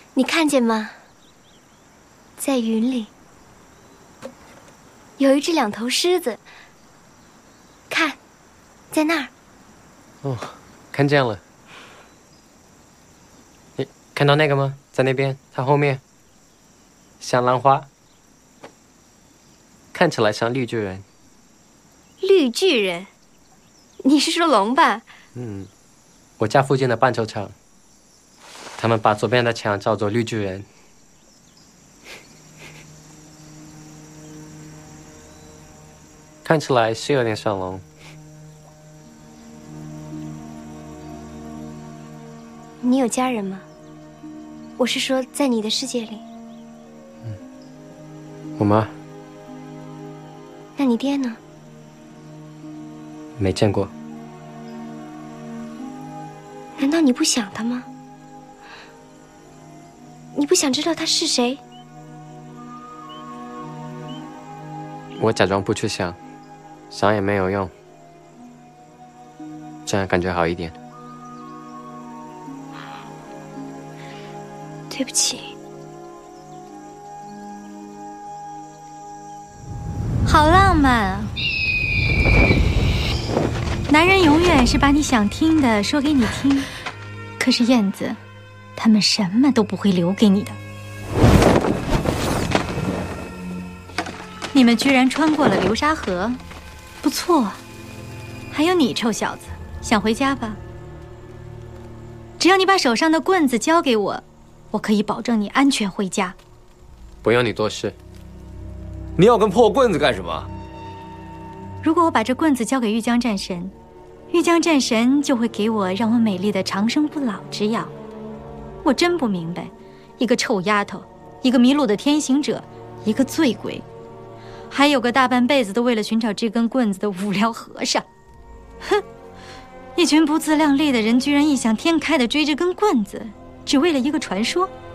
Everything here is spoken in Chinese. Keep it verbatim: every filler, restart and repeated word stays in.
你看见吗？在云里有一只两头狮子，看，在那儿。 哦，看见了。你看到那个吗？在那边，它后面像兰花，看起来像绿巨人。 绿巨人？你是说龙吧？ 嗯，我家附近的棒球场，他们把左边的墙叫做绿巨人。看起来是有点像龙。 你有家人吗？我是说，在你的世界里。 嗯，我妈。 那你爹呢？ 没见过。 难道你不想他吗？你不想知道他是谁？ 我假装不去想，想也没有用，这样感觉好一点。 对不起。 好浪漫啊！男人永远是把你想听的说给你听，可是燕子，他们什么都不会留给你的。你们居然穿过了流沙河，不错啊。还有你，臭小子，想回家吧？只要你把手上的棍子交给我，我可以保证你安全回家。 不用你多事。 你要根破棍子干什么？ 如果我把这棍子交给玉江战神，玉江战神就会给我让我美丽的长生不老之药。我真不明白，一个臭丫头，一个迷路的天行者，一个醉鬼，还有个大半辈子都为了寻找这根棍子的无聊和尚。哼，一群不自量力的人居然异想天开地追这根棍子，只为了一个传说。